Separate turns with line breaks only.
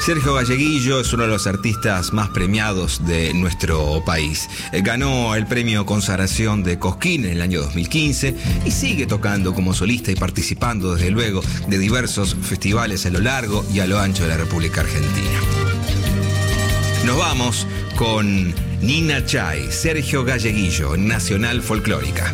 Sergio Galleguillo es uno de los artistas más premiados de nuestro país. Ganó el premio Consagración de Cosquín en el año 2015 y sigue tocando como solista y participando desde luego de diversos festivales a lo largo y a lo ancho de la República Argentina. Nos vamos con Nina Chay, Sergio Galleguillo, Nacional Folclórica.